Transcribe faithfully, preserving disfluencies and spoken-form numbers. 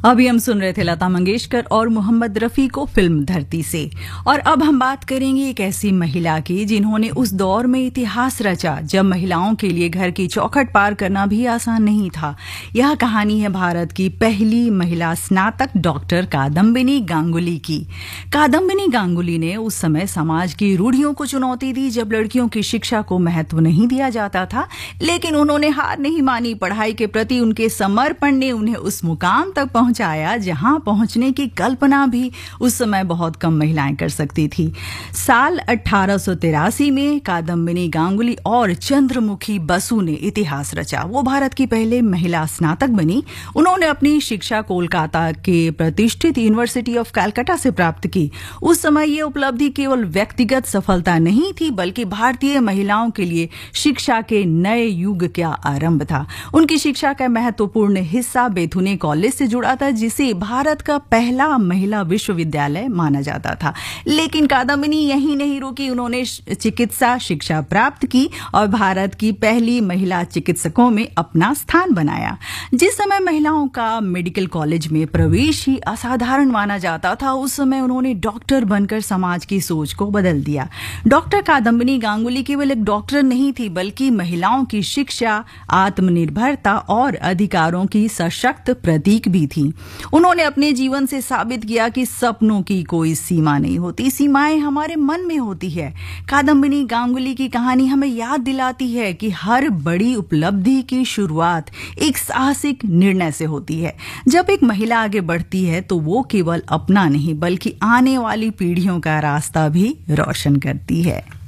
अभी हम सुन रहे थे लता मंगेशकर और मोहम्मद रफी को फिल्म धरती से। और अब हम बात करेंगे एक ऐसी महिला की जिन्होंने उस दौर में इतिहास रचा जब महिलाओं के लिए घर की चौखट पार करना भी आसान नहीं था। यह कहानी है भारत की पहली महिला स्नातक डॉक्टर कादम्बिनी गांगुली की। कादम्बिनी गांगुली ने उस समय समाज की रूढ़ियों को चुनौती दी जब लड़कियों की शिक्षा को महत्व नहीं दिया जाता था, लेकिन उन्होंने हार नहीं मानी। पढ़ाई के प्रति उनके समर्पण ने उन्हें उस मुकाम तक पहुंचाया जहां पहुंचने की कल्पना भी उस समय बहुत कम महिलाएं कर सकती थी। साल अठारह सौ तिरासी में कादम्बिनी गांगुली और चंद्रमुखी बसु ने इतिहास रचा। वो भारत की पहले महिला स्नातक बनी। उन्होंने अपनी शिक्षा कोलकाता के प्रतिष्ठित यूनिवर्सिटी ऑफ कलकत्ता से प्राप्त की। उस समय ये उपलब्धि केवल व्यक्तिगत सफलता नहीं थी, बल्कि भारतीय महिलाओं के लिए शिक्षा के नए युग का आरंभ था। उनकी शिक्षा का महत्वपूर्ण हिस्सा बेथुने कॉलेज से जुड़ा था, जिसे भारत का पहला महिला विश्वविद्यालय माना जाता था। लेकिन कादम्बिनी यहीं नहीं रुकी। उन्होंने चिकित्सा शिक्षा प्राप्त की और भारत की पहली महिला चिकित्सकों में अपना स्थान बनाया। जिस समय महिलाओं का मेडिकल कॉलेज में प्रवेश ही असाधारण माना जाता था, उस समय उन्होंने डॉक्टर बनकर समाज की सोच को बदल दिया। डॉक्टर कादम्बिनी गांगुली केवल एक डॉक्टर नहीं थी, बल्कि महिलाओं की शिक्षा, आत्मनिर्भरता और अधिकारों की सशक्त प्रतीक भी थी। उन्होंने अपने जीवन से साबित किया कि सपनों की कोई सीमा नहीं होती, सीमाएं हमारे मन में होती है। कादम्बिनी गांगुली की कहानी हमें याद दिलाती है कि हर बड़ी उपलब्धि की शुरुआत एक साहसिक निर्णय से होती है। जब एक महिला आगे बढ़ती है तो वो केवल अपना नहीं, बल्कि आने वाली पीढ़ियों का रास्ता भी रोशन करती है।